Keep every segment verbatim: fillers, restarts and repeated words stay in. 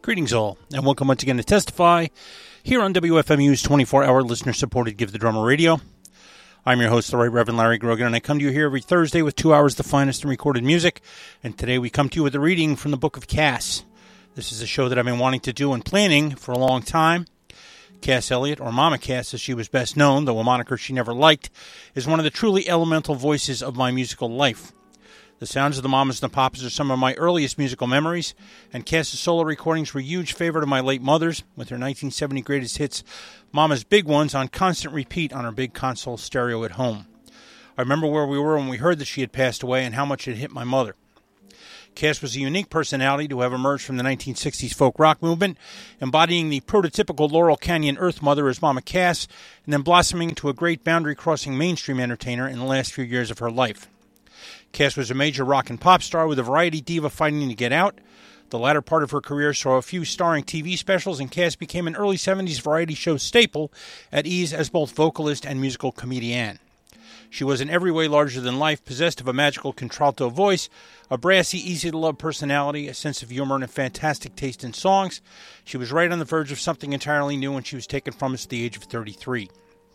Greetings all, and welcome once again to Testify, here on W F M U's twenty-four hour listener-supported Give the Drummer Radio. I'm your host, the Right Reverend Larry Grogan, and I come to you here every Thursday with two hours of the finest in recorded music, and today we come to you with a reading from the Book of Cass. This is a show that I've been wanting to do and planning for a long time. Cass Elliot, or Mama Cass as she was best known, though a moniker she never liked, is one of the truly elemental voices of my musical life. The sounds of the Mamas and the Papas are some of my earliest musical memories, and Cass's solo recordings were a huge favorite of my late mother's, with her nineteen seventy greatest hits, Mama's Big Ones, on constant repeat on her big console stereo at home. I remember where we were when we heard that she had passed away and how much it hit my mother. Cass was a unique personality to have emerged from the nineteen sixties folk rock movement, embodying the prototypical Laurel Canyon Earth Mother as Mama Cass, and then blossoming into a great boundary-crossing mainstream entertainer in the last few years of her life. Cass was a major rock and pop star with a variety diva fighting to get out. The latter part of her career saw a few starring T V specials, and Cass became an early seventies variety show staple at ease as both vocalist and musical comedian. She was in every way larger than life, possessed of a magical contralto voice, a brassy, easy-to-love personality, a sense of humor, and a fantastic taste in songs. She was right on the verge of something entirely new when she was taken from us at the age of thirty-three.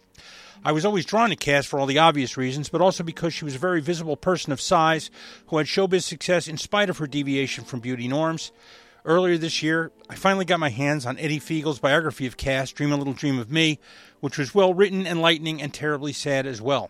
I was always drawn to Cass for all the obvious reasons, but also because she was a very visible person of size who had showbiz success in spite of her deviation from beauty norms. Earlier this year, I finally got my hands on Eddie Fiegel's biography of Cass, Dream a Little Dream of Me, which was well written, enlightening, and terribly sad as well.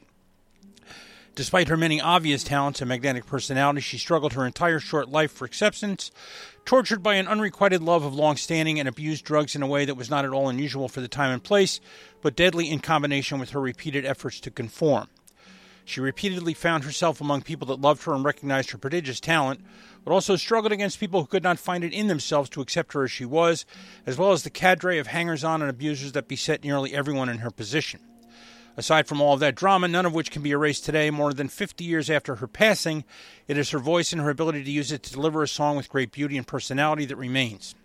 Despite her many obvious talents and magnetic personality, she struggled her entire short life for acceptance, tortured by an unrequited love of long-standing, and abused drugs in a way that was not at all unusual for the time and place, but deadly in combination with her repeated efforts to conform. She repeatedly found herself among people that loved her and recognized her prodigious talent, but also struggled against people who could not find it in themselves to accept her as she was, as well as the cadre of hangers-on and abusers that beset nearly everyone in her position. Aside from all of that drama, none of which can be erased today, more than fifty years after her passing, it is her voice and her ability to use it to deliver a song with great beauty and personality that remains.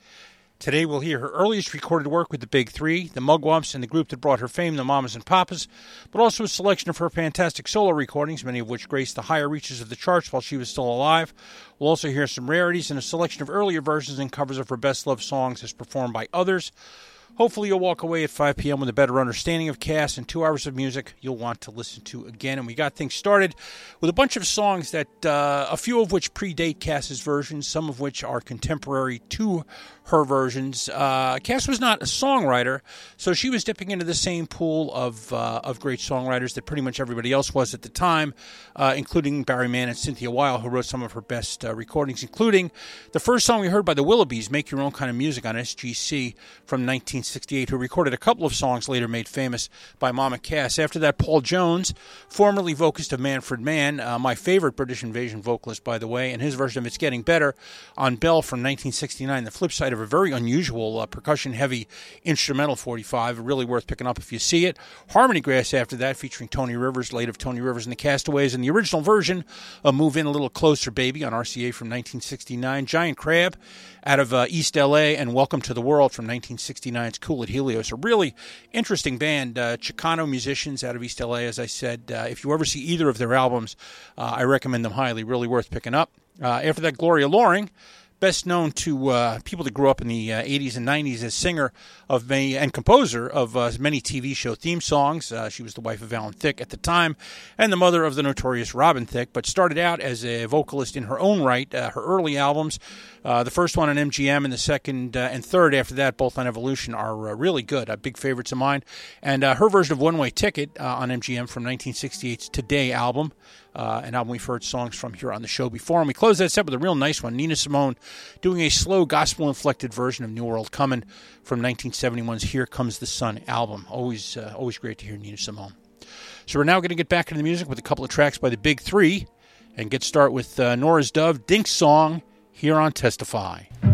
Today we'll hear her earliest recorded work with the Big Three, the Mugwumps, and the group that brought her fame, the Mamas and Papas, but also a selection of her fantastic solo recordings, many of which graced the higher reaches of the charts while she was still alive. We'll also hear some rarities and a selection of earlier versions and covers of her best-loved songs as performed by others. Hopefully you'll walk away at five p.m. with a better understanding of Cass and two hours of music you'll want to listen to again. And we got things started with a bunch of songs that, uh, a few of which predate Cass's versions, some of which are contemporary to her versions. Uh, Cass was not a songwriter, so she was dipping into the same pool of uh, of great songwriters that pretty much everybody else was at the time, uh, including Barry Mann and Cynthia Weil, who wrote some of her best uh, recordings, including the first song we heard by the Willoughbys, Make Your Own Kind of Music, on S G C from nineteen sixty-eight, who recorded a couple of songs later made famous by Mama Cass. After that, Paul Jones, formerly vocalist of Manfred Mann, uh, my favorite British Invasion vocalist, by the way, and his version of It's Getting Better on Bell from nineteen sixty-nine, the flip side of a very unusual uh, percussion-heavy instrumental forty-five, really worth picking up if you see it. Harmony Grass after that, featuring Tony Rivers, late of Tony Rivers and the Castaways, and the original version of Move In a Little Closer, Baby on R C A from nineteen sixty-nine. Giant Crab out of uh, East L A, and Welcome to the World from nineteen sixty-nine's Cool at Helios. A really interesting band, uh, Chicano musicians out of East L A, as I said. Uh, if you ever see either of their albums, uh, I recommend them highly, really worth picking up. Uh, after that, Gloria Loring, best known to uh, people that grew up in the uh, eighties and nineties as singer of many, and composer of uh, many T V show theme songs. Uh, she was the wife of Alan Thicke at the time and the mother of the notorious Robin Thicke, but started out as a vocalist in her own right. Uh, her early albums, uh, the first one on M G M and the second uh, and third after that, both on Evolution, are uh, really good, uh, big favorites of mine. And uh, her version of One Way Ticket uh, on M G M from nineteen sixty-eight's Today album, Uh, an album we've heard songs from here on the show before. And we close that set with a real nice one, Nina Simone doing a slow gospel-inflected version of New World Comin' from nineteen seventy-one's Here Comes the Sun album. Always uh, always great to hear Nina Simone. So we're now going to get back into the music with a couple of tracks by the Big Three and get started with uh, Nora's Dove, Dink's song, here on Testify.